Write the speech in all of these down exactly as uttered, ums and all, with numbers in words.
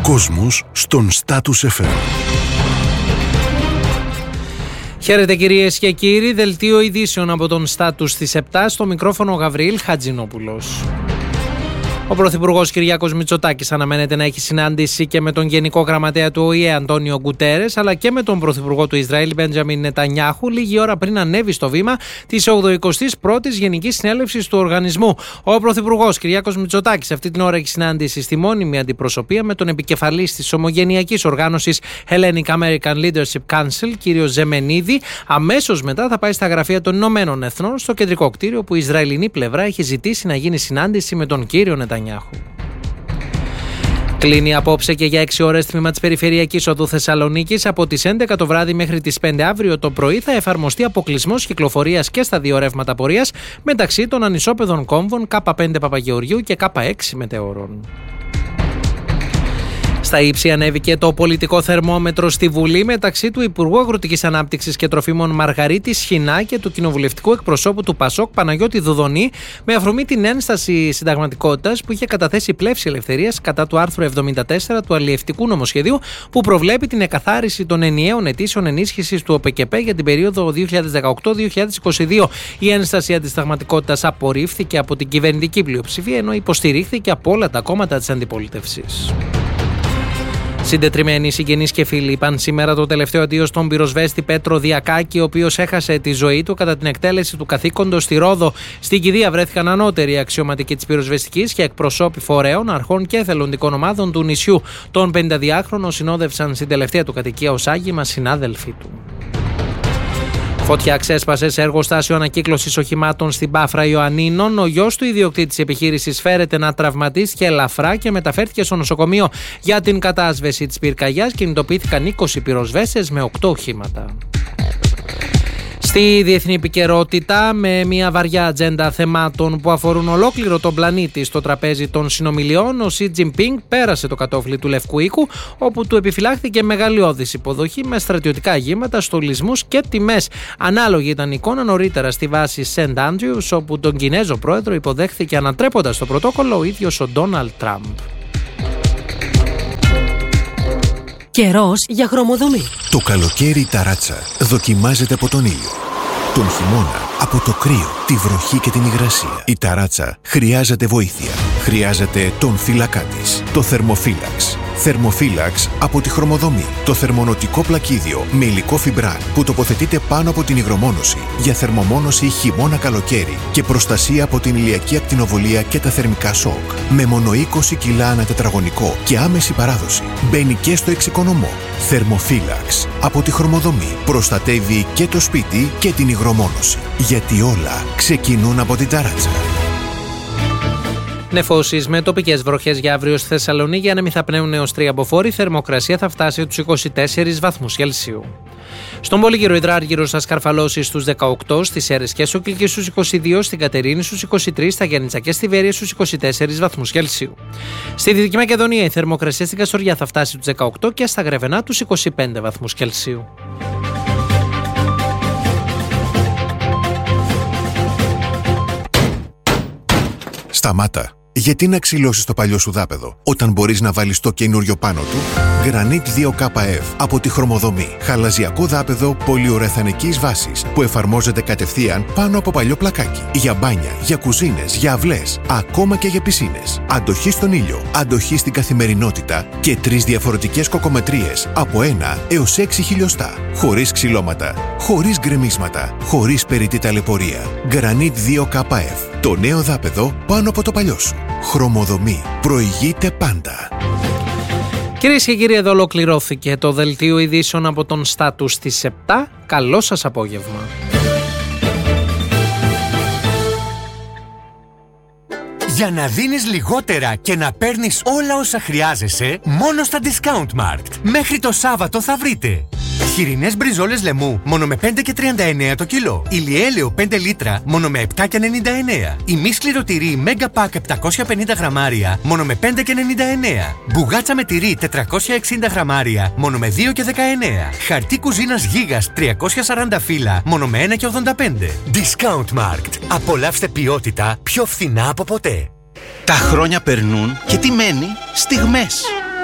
κόσμος στον Status εφ εμ. Χαίρετε κυρίες και κύριοι, δελτίο ειδήσεων από τον Status στις επτά, στο μικρόφωνο ο Γαβριήλ Χατζηνόπουλος. Ο Πρωθυπουργός Κυριάκος Μητσοτάκης αναμένεται να έχει συνάντηση και με τον Γενικό Γραμματέα του Ο Η Ε Αντώνιο Γκουτέρες, αλλά και με τον Πρωθυπουργό του Ισραήλ Μπέντζαμιν Νετανιάχου, λίγη ώρα πριν ανέβει στο βήμα της ογδοηκοστής πρώτης Γενικής Συνέλευσης του οργανισμού. Ο Πρωθυπουργός Κυριάκος Μητσοτάκης αυτή την ώρα έχει συνάντηση στη μόνιμη αντιπροσωπεία με τον επικεφαλής της Ομογενειακής Οργάνωσης Hellenic American Leadership Council, κύριο Ζεμενίδη. Αμέσως μετά θα πάει στα γραφεία των Ηνωμένων Εθνών, στο κεντρικό κτίριο που η Ισραηλινή πλευρά έχει ζητήσει να γίνει συνάντηση με τον κύριο Νετανιάχου. Κλείνει απόψε και για έξι ώρες τμήμα της Περιφερειακής Οδού Θεσσαλονίκης. Από τις έντεκα το βράδυ μέχρι τις πέντε αύριο το πρωί θα εφαρμοστεί αποκλεισμός κυκλοφορίας και στα δύο ρεύματα πορείας μεταξύ των ανισόπεδων κόμβων Κ πέντε Παπαγεωργίου και Κ έξι Μετεώρων. Στα ύψη ανέβηκε το πολιτικό θερμόμετρο στη Βουλή μεταξύ του Υπουργού Αγροτικής Ανάπτυξης και Τροφίμων Μαργαρίτης Σχοινά και του κοινοβουλευτικού εκπροσώπου του Πασόκ Παναγιώτη Δουδονή, με αφορμή την ένσταση συνταγματικότητας που είχε καταθέσει πλεύση ελευθερίας κατά του άρθρου εβδομήντα τέσσερα του αλλιευτικού νομοσχεδίου, που προβλέπει την εκαθάριση των ενιαίων αιτήσεων ενίσχυσης του ΟΠΕΚΕΠΕ για την περίοδο δύο χιλιάδες δεκαοκτώ δύο χιλιάδες είκοσι δύο. Η ένσταση αντισυνταγματικότητας απορρίφθηκε από την κυβερνητική πλειοψηφία, ενώ υποστηρίχθηκε από όλα τα κόμματα της αντιπολίτευσης. Συντετριμμένοι συγγενείς και φίλοι είπαν σήμερα το τελευταίο αντίο στον πυροσβέστη Πέτρο Διακάκη, ο οποίος έχασε τη ζωή του κατά την εκτέλεση του καθήκοντος στη Ρόδο. Στην κηδεία βρέθηκαν ανώτεροι αξιωματικοί της πυροσβεστικής και εκπροσώποι φορέων, αρχών και εθελοντικών ομάδων του νησιού. Τον πενηνταδυάχρονο συνόδευσαν στην τελευταία του κατοικία ως άγημα συνάδελφοί του. Φωτιά ξέσπασε σε εργοστάσιο ανακύκλωσης οχημάτων στην Πάφρα Ιωαννίνων. Ο γιος του ιδιοκτήτη της επιχείρησης φέρεται να τραυματίστηκε ελαφρά και μεταφέρθηκε στο νοσοκομείο. Για την κατάσβεση της πυρκαγιάς κινητοποιήθηκαν είκοσι πυροσβέστες με οκτώ οχήματα. Στη διεθνή επικαιρότητα, με μια βαριά ατζέντα θεμάτων που αφορούν ολόκληρο τον πλανήτη στο τραπέζι των συνομιλιών, ο Σι Τζινπίνγκ πέρασε το κατόφλι του Λευκού Οίκου, όπου του επιφυλάχθηκε μεγαλειώδης υποδοχή με στρατιωτικά αγήματα, στολισμούς και τιμές. Ανάλογη ήταν η εικόνα νωρίτερα στη βάση Σεντ Άντριους, όπου τον Κινέζο πρόεδρο υποδέχθηκε ανατρέποντας το πρωτόκολλο ο ίδιος ο Ντόναλντ Τραμπ. Καιρός για χρωμοδομή. Το καλοκαίρι η ταράτσα δοκιμάζεται από τον ήλιο. Τον χειμώνα από το κρύο, τη βροχή και την υγρασία. Η ταράτσα χρειάζεται βοήθεια. Χρειάζεται τον φύλακά της, το θερμοφύλαξ. Θερμοφύλαξ από τη χρωμοδομή. Το θερμονοτικό πλακίδιο με υλικό φιμπράν που τοποθετείται πάνω από την υγρομόνωση για θερμομόνωση χειμώνα-καλοκαίρι και προστασία από την ηλιακή ακτινοβολία και τα θερμικά σοκ. Με μόνο είκοσι κιλά ανά τετραγωνικό και άμεση παράδοση. Μπαίνει και στο εξοικονομό. Θερμοφύλαξ από τη χρωμοδομή. Προστατεύει και το σπίτι και την υγρομόνωση. Γιατί όλα ξεκινούν από την ταράτσα. Νεφώσεις με τοπικές βροχές για αύριο στη Θεσσαλονίκη, άνεμοι θα πνέουν έως τρία μποφόρ, η θερμοκρασία θα φτάσει τους είκοσι τέσσερις βαθμούς Κελσίου. Στον Πολύγυρο Υδράργυρο θα σκαρφαλώσει στους δεκαοκτώ, στις Σέρρες και στο Κιλκί στους είκοσι δύο, στην Κατερίνη στους είκοσι τρεις, στα Γιάννητσα και στη Βέρεια στους είκοσι τέσσερις βαθμούς Κελσίου. Στη Δυτική Μακεδονία η θερμοκρασία στην Καστοριά θα φτάσει στους δεκαοκτώ και στα Γρεβενά τους είκοσι πέντε βαθμούς Κελσίου. Σταμάτα. Γιατί να ξυλώσεις το παλιό σου δάπεδο όταν μπορείς να βάλεις το καινούριο πάνω του? Granit δύο K F από τη χρωμοδομή. Χαλαζιακό δάπεδο πολυουρεθανικής βάσης που εφαρμόζεται κατευθείαν πάνω από παλιό πλακάκι. Για μπάνια, για κουζίνες, για αυλές, ακόμα και για πισίνες. Αντοχή στον ήλιο, αντοχή στην καθημερινότητα και τρεις διαφορετικές κοκομετρίες από ένα έως έξι χιλιοστά. Χωρίς ξυλώματα, χωρίς γκρεμίσματα, χωρίς περιττή ταλαιπωρία. Granit δύο K F. Το νέο δάπεδο πάνω από το παλιό σου. Χρωμοδομή. Προηγείται πάντα. Κυρίες και κύριοι, εδώ ολοκληρώθηκε το δελτίο ειδήσεων από τον Status στις επτά. Καλό σας απόγευμα. Για να δίνεις λιγότερα και να παίρνεις όλα όσα χρειάζεσαι, μόνο στα Discountmarkt. Μέχρι το Σάββατο θα βρείτε χοιρινές μπριζόλες λαιμού μόνο με πέντε και τριάντα εννέα το κιλό. Ηλιέλαιο πέντε λίτρα μόνο με επτά και ενενήντα εννέα. Ημίσκληρο τυρί Mega Pack επτακόσια πενήντα γραμμάρια μόνο με πέντε και ενενήντα εννέα. Μπουγάτσα με τυρί τετρακόσια εξήντα γραμμάρια μόνο με δύο και δεκαεννέα. Χαρτί κουζίνας Γίγας τριακόσια σαράντα φύλλα μόνο με ένα και ογδόντα πέντε. Discountmarkt. Απολαύστε ποιότητα πιο φθηνά από ποτέ. Τα χρόνια περνούν και τι μένει? Στιγμές.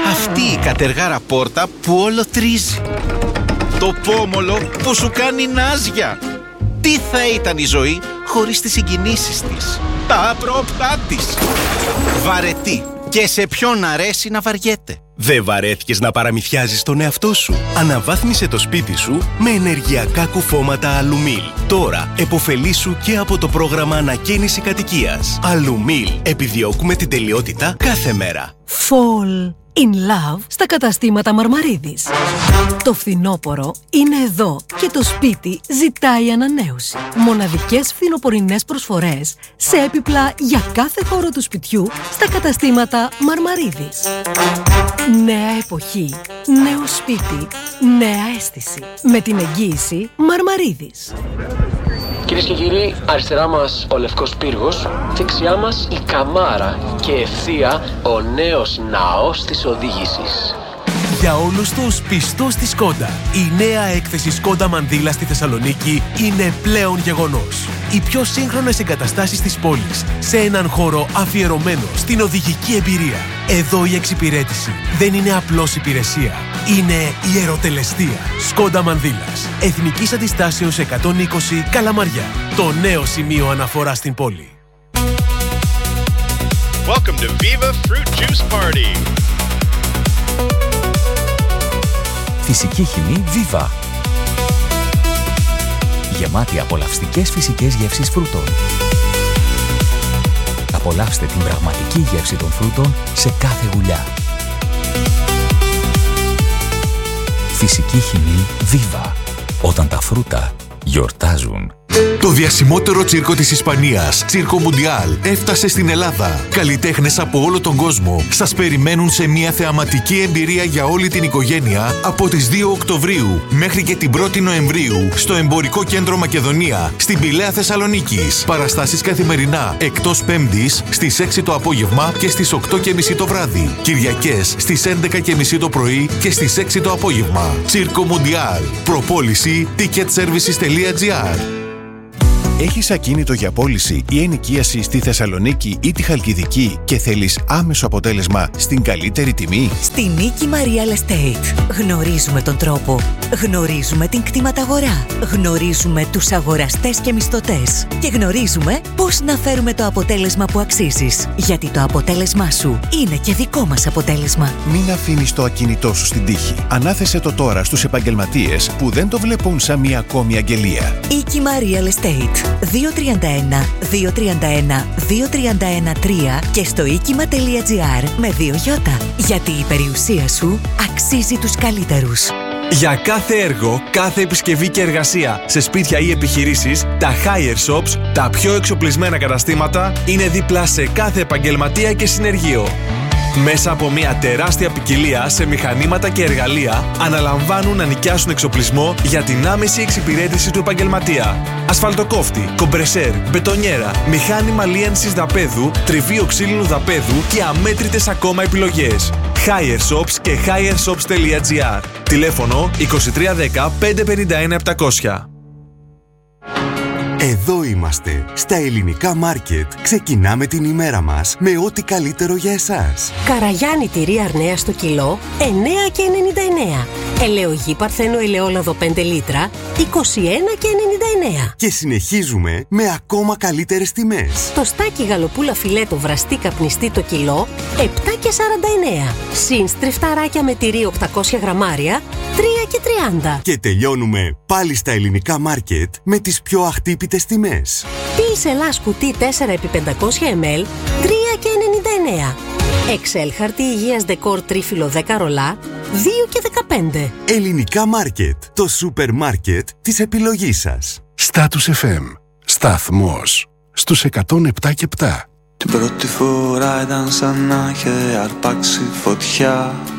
Αυτή η κατεργάρα πόρτα που όλο τρίζει. Το πόμολο που σου κάνει νάζια. Τι θα ήταν η ζωή χωρίς τις συγκινήσεις της, τα άπροπτά της. Βαρετή. Και σε ποιον αρέσει να βαριέται. Δεν βαρέθηκες να παραμυθιάζεις τον εαυτό σου? Αναβάθμισε το σπίτι σου με ενεργειακά κουφώματα Αλουμίλ. Τώρα επωφελήσου και από το πρόγραμμα ανακαίνιση κατοικίας. Αλουμίλ. Επιδιώκουμε την τελειότητα κάθε μέρα. Fall in love στα καταστήματα Μαρμαρίδης. Το φθινόπωρο είναι εδώ και το σπίτι ζητάει ανανέωση. Μοναδικές φθινοπορεινές προσφορές σε έπιπλα για κάθε χώρο του σπιτιού στα καταστήματα Μαρμαρίδης. Νέα εποχή, νέο σπίτι, νέα αίσθηση. Με την εγγύηση Μαρμαρίδης. Κυρίες και κύριοι, αριστερά μας ο Λευκός Πύργος, δεξιά μας η Καμάρα και ευθεία ο νέος ναός της οδήγησης. Για όλους τους πιστούς στη Σκόντα, η νέα έκθεση Σκόντα Μανδύλα στη Θεσσαλονίκη είναι πλέον γεγονός. Οι πιο σύγχρονες εγκαταστάσεις της πόλης, σε έναν χώρο αφιερωμένο στην οδηγική εμπειρία. Εδώ η εξυπηρέτηση δεν είναι απλώς υπηρεσία, είναι ιεροτελεστία. Σκόντα Μανδύλας, Εθνικής Αντιστάσεως εκατόν είκοσι Καλαμαριά. Το νέο σημείο αναφορά στην πόλη. Welcome to Viva Fruit Juice Party. Φυσική χυμή Viva. Γεμάτη απολαυστικές φυσικές γεύσεις φρούτων. Απολαύστε την πραγματική γεύση των φρούτων σε κάθε γουλιά. Φυσική χυμή Viva. Όταν τα φρούτα γιορτάζουν. Το διασημότερο τσίρκο της Ισπανίας, Τσίρκο Μουντιάλ, έφτασε στην Ελλάδα. Καλλιτέχνες από όλο τον κόσμο σας περιμένουν σε μια θεαματική εμπειρία για όλη την οικογένεια από τις δύο Οκτωβρίου μέχρι και την πρώτη Νοεμβρίου στο Εμπορικό Κέντρο Μακεδονία, στην Πηλαία Θεσσαλονίκης. Παραστάσεις καθημερινά, εκτός Πέμπτης στις έξι το απόγευμα και στις οκτώ και μισή το βράδυ. Κυριακές στις έντεκα και μισή το πρωί και στις έξι το απόγευμα. Τσίρκο Μουντιάλ. Προπόληση ticketservices τελεία gr. Έχεις ακίνητο για πώληση ή ενοικίαση στη Θεσσαλονίκη ή τη Χαλκιδική και θέλεις άμεσο αποτέλεσμα στην καλύτερη τιμή? Στη Νίκημα Real Estate γνωρίζουμε τον τρόπο, γνωρίζουμε την κτηματαγορά, γνωρίζουμε τους αγοραστές και μισθωτές και γνωρίζουμε πώς να φέρουμε το αποτέλεσμα που αξίζεις. Γιατί το αποτέλεσμά σου είναι και δικό μας αποτέλεσμα. Μην αφήνεις το ακίνητό σου στην τύχη. Ανάθεσε το τώρα στους επαγγελματίες που δεν το βλέπουν σαν μια ακόμη αγγελία. Νίκημα Real Estate. δύο τρία ένα δύο τρία ένα δύο τρία ένα τρία και στο οίκημα τελεία gr με δύο γιώτα. Γιατί η περιουσία σου αξίζει τους καλύτερους. Για κάθε έργο, κάθε επισκευή και εργασία σε σπίτια ή επιχειρήσεις, τα Hire Shops, τα πιο εξοπλισμένα καταστήματα, είναι δίπλα σε κάθε επαγγελματία και συνεργείο. Μέσα από μια τεράστια ποικιλία σε μηχανήματα και εργαλεία, αναλαμβάνουν να νοικιάσουν εξοπλισμό για την άμεση εξυπηρέτηση του επαγγελματία. Ασφαλτοκόφτη, κομπρεσέρ, μπετονιέρα, μηχάνημα λίανσης δαπέδου, τριβείο ξύλινου δαπέδου και αμέτρητες ακόμα επιλογές. Hire Shops και hire shops τελεία gr. Τηλέφωνο είκοσι τρία δέκα πεντακόσια πενήντα ένα επτακόσια. Εδώ είμαστε, στα ελληνικά μάρκετ. Ξεκινάμε την ημέρα μας με ό,τι καλύτερο για εσάς. Καραγιάννη τυρί Αρνέα στο κιλό, εννέα και ενενήντα εννέα. Ελαιογή Παρθένο ελαιόλαδο πέντε λίτρα, είκοσι ένα και ενενήντα εννέα. Και συνεχίζουμε με ακόμα καλύτερες τιμές. Το στάκι γαλοπούλα φιλέτο βραστή καπνιστή το κιλό, επτά και σαράντα εννέα. Συν στριφταράκια με τυρί οκτακόσια γραμμάρια, τρία και τριάντα. Και τελειώνουμε πάλι στα ελληνικά μάρκετ με τις πιο αχτύπητες τιμές. Τι Ελλάς κουτί τέσσερα επί πεντακόσια μιλιλίτρα, τρία και ενενήντα εννέα. Excel χαρτί υγείας δεκόρ τρίφυλλο δέκα ρολά, δύο και δεκαπέντε. Ελληνικά μάρκετ, το σούπερ μάρκετ της επιλογής σας. Status εφ εμ. Σταθμός στους εκατόν επτά και επτά. Την πρώτη φορά ήταν σαν να είχε αρπάξει φωτιά.